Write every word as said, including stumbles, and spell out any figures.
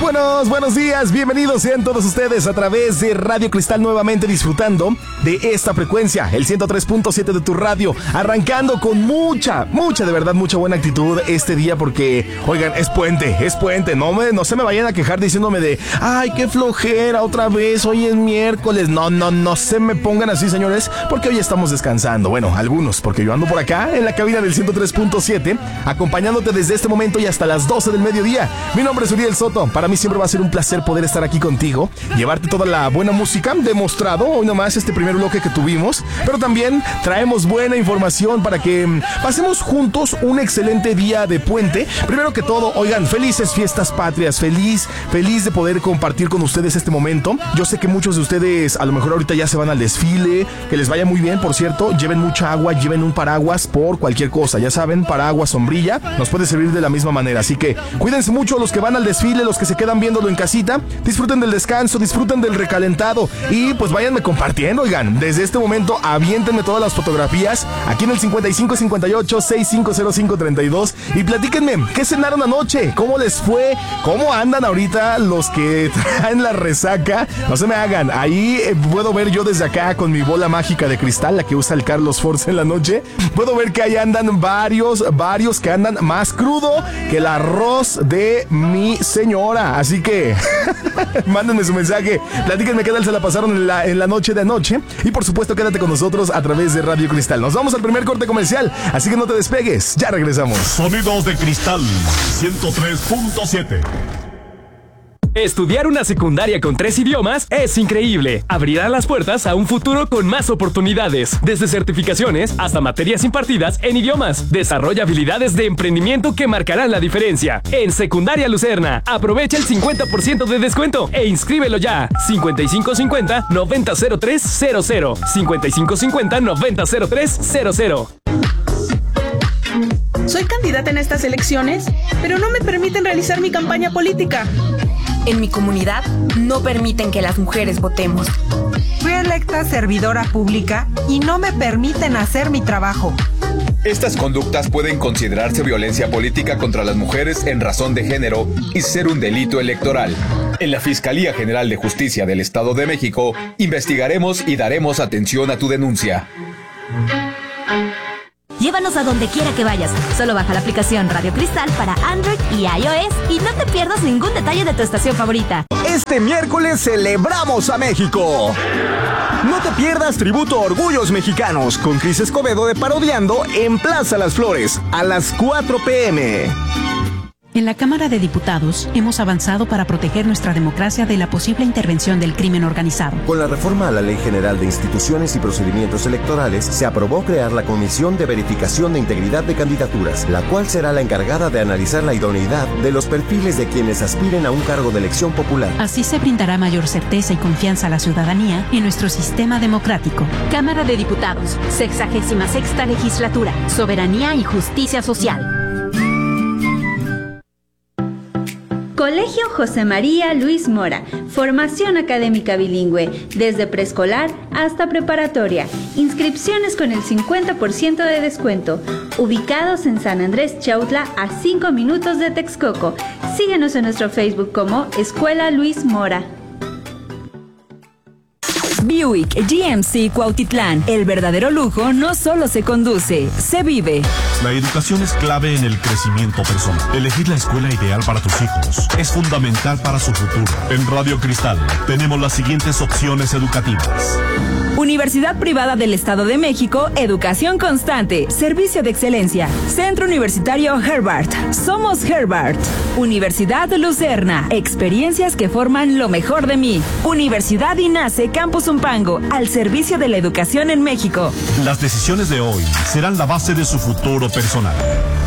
buenos, buenos días. Bienvenidos sean todos ustedes a través de Radio Cristal, nuevamente disfrutando de esta frecuencia, el ciento tres punto siete de tu radio, arrancando con mucha, mucha, de verdad, mucha buena actitud este día porque, oigan, es puente, es puente. No, me, no se me vayan a quejar diciéndome de, ay, qué flojera otra vez, hoy es miércoles. No, no, no se me pongan así, señores, porque hoy estamos descansando. Bueno, algunos, porque yo ando por acá en la cabina del ciento tres punto siete, acompañándote desde este momento y hasta las doce del mediodía. Mi nombre es Uriel Soto. Para mí siempre va a ser un placer poder estar aquí contigo, llevarte toda la buena música, demostrado hoy nomás este primer bloque que tuvimos, pero también traemos buena información para que pasemos juntos un excelente día de puente. Primero que todo, oigan, felices fiestas patrias, feliz, feliz de poder compartir con ustedes este momento. Yo sé que muchos de ustedes a lo mejor ahorita ya se van al desfile, que les vaya muy bien, por cierto, lleven mucha agua, lleven un paraguas por cualquier cosa, ya saben, paraguas, sombrilla, nos puede servir de la misma manera, así que cuídense mucho los que van al desfile, los que se quedan viéndolo en casita, disfruten del descanso, disfruten del recalentado y pues váyanme compartiendo, oigan, desde este momento aviéntenme todas las fotografías aquí en el cincuenta y cinco cincuenta y ocho sesenta y cinco cero cinco treinta y dos y platíquenme, ¿qué cenaron anoche? ¿Cómo les fue? ¿Cómo andan ahorita los que traen la resaca? No se me hagan, ahí eh, puedo ver yo desde acá con mi bola mágica de cristal, la que usa el Carlos Force en la noche, puedo ver que ahí andan varios, varios que andan más crudo que el arroz de mi señora. Así que mándenme su mensaje, platíquenme qué tal se la pasaron en la, en la noche de anoche y por supuesto quédate con nosotros a través de Radio Cristal. Nos vamos al primer corte comercial, así que no te despegues, ya regresamos. Sonidos de Cristal ciento tres punto siete. Estudiar una secundaria con tres idiomas es increíble. Abrirá las puertas a un futuro con más oportunidades, desde certificaciones hasta materias impartidas en idiomas. Desarrolla habilidades de emprendimiento que marcarán la diferencia. En Secundaria Lucerna, aprovecha el cincuenta por ciento de descuento e inscríbelo ya. cincuenta y cinco cincuenta noventa cero tres cero cero. cincuenta y cinco cincuenta noventa cero tres cero cero. Soy candidata en estas elecciones, pero no me permiten realizar mi campaña política. En mi comunidad no permiten que las mujeres votemos. Fui electa servidora pública y no me permiten hacer mi trabajo. Estas conductas pueden considerarse violencia política contra las mujeres en razón de género y ser un delito electoral. En la Fiscalía General de Justicia del Estado de México, investigaremos y daremos atención a tu denuncia. Llévanos a donde quiera que vayas. Solo baja la aplicación Radio Cristal para Android y iOS y no te pierdas ningún detalle de tu estación favorita. Este miércoles celebramos a México. No te pierdas Tributo a Orgullos Mexicanos con Cris Escobedo de Parodiando en Plaza Las Flores a las cuatro pm. En la Cámara de Diputados hemos avanzado para proteger nuestra democracia de la posible intervención del crimen organizado. Con la reforma a la Ley General de Instituciones y Procedimientos Electorales, se aprobó crear la Comisión de Verificación de Integridad de Candidaturas, la cual será la encargada de analizar la idoneidad de los perfiles de quienes aspiren a un cargo de elección popular. Así se brindará mayor certeza y confianza a la ciudadanía en nuestro sistema democrático. Cámara de Diputados, sexagésima sexta legislatura, soberanía y justicia social. Colegio José María Luis Mora, formación académica bilingüe, desde preescolar hasta preparatoria, inscripciones con el cincuenta por ciento de descuento, ubicados en San Andrés Chautla a cinco minutos de Texcoco. Síguenos en nuestro Facebook como Escuela Luis Mora. Buick G M C Cuautitlán. El verdadero lujo no solo se conduce, se vive. La educación es clave en el crecimiento personal. Elegir la escuela ideal para tus hijos es fundamental para su futuro. En Radio Cristal tenemos las siguientes opciones educativas. Universidad Privada del Estado de México, educación constante, servicio de excelencia. Centro Universitario Herbart, somos Herbart. Universidad Lucerna, experiencias que forman lo mejor de mí. Universidad INACE Campus Zumpango, al servicio de la educación en México. Las decisiones de hoy serán la base de su futuro personal.